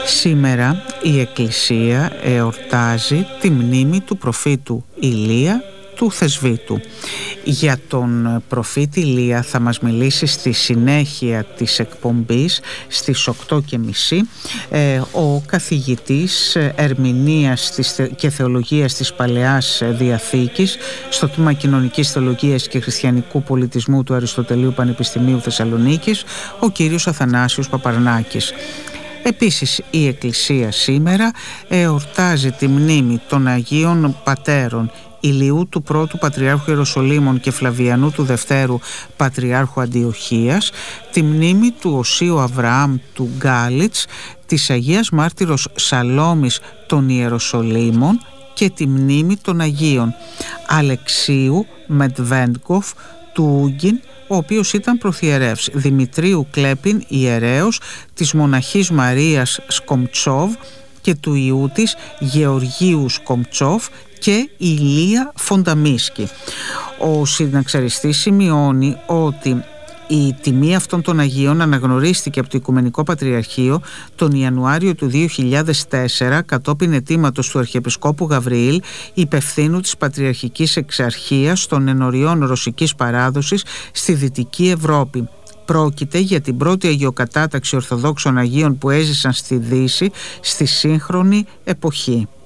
Σήμερα η Εκκλησία εορτάζει τη μνήμη του προφήτου Ηλία του Θεσβήτου. Για τον προφήτη Ηλία θα μας μιλήσει στη συνέχεια της εκπομπής στις 8:30 ο καθηγητής ερμηνείας και θεολογίας της Παλαιάς Διαθήκης στο τμήμα Κοινωνικής Θεολογίας και Χριστιανικού Πολιτισμού του Αριστοτελείου Πανεπιστημίου Θεσσαλονίκης, ο κύριος Αθανάσιος Παπαρνάκης. Επίσης η Εκκλησία σήμερα εορτάζει τη μνήμη των Αγίων Πατέρων Ηλιού του πρώτου Πατριάρχου Ιεροσολύμων και Φλαβιανού του δευτέρου Πατριάρχου Αντιοχίας, τη μνήμη του Οσίου Αβραάμ του Γκάλιτς, της Αγίας Μάρτυρος Σαλόμης των Ιεροσολύμων και τη μνήμη των Αγίων Αλεξίου Μετβέντκοφ του Ούγκιν, ο οποίος ήταν προθιερεύς, Δημητρίου Κλέπιν ιερέως, της μοναχής Μαρίας Σκομτσόβ και του ιού της Γεωργίου Σκομτσόβ και Ηλία Φονταμίσκη. Ο συναξαριστής σημειώνει ότι η τιμή αυτών των Αγίων αναγνωρίστηκε από το Οικουμενικό Πατριαρχείο τον Ιανουάριο του 2004 κατόπιν αιτήματος του Αρχιεπισκόπου Γαβριήλ, υπευθύνου της Πατριαρχικής Εξαρχίας των ενωριών ρωσικής παράδοσης στη Δυτική Ευρώπη. Πρόκειται για την πρώτη αγιοκατάταξη Ορθοδόξων Αγίων που έζησαν στη Δύση στη σύγχρονη εποχή.